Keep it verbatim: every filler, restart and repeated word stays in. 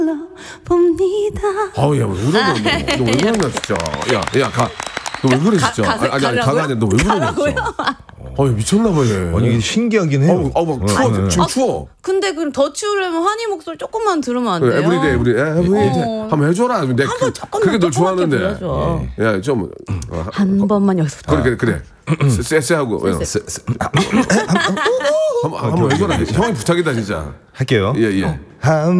봅니다. 아우 야왜 그러냐 너 왜 그러냐 진짜. 야야 가. 너 왜 그래 진짜. 가, 가, 아니 아니 가가 아니야. 너 왜 그러냐 진짜. 아 미쳤나봐 얘. 아니 이게 신기하긴 해요. 어우 어우 막 추워. 네. 지금 추워. 근데 그럼 더 추우려면 환희 목소리 조금만 들으면 안 돼요? 에브리데이 에브리데이 에브리데이 어. 한번 해줘라. 내 한번 그, 조금만 그게 널 조그맣게 좋아하는데. 불러줘. 야좀 어, 한 번만 여기서 그래 그래 그래. 쎄쎄하고. 한번 한번 해줘라. 형이 부탁이다 진짜. 할게요. 예 예. 한